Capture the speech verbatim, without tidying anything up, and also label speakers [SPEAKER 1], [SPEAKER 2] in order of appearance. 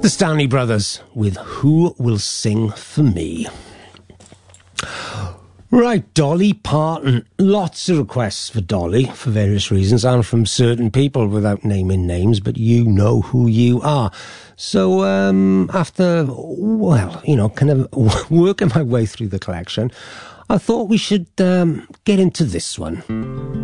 [SPEAKER 1] The Stanley Brothers with Who Will Sing For Me. Right, Dolly Parton. Lots of requests for Dolly for various reasons and from certain people without naming names, but you know who you are. So um, after, well, you know, kind of working my way through the collection, I thought we should um, get into this one.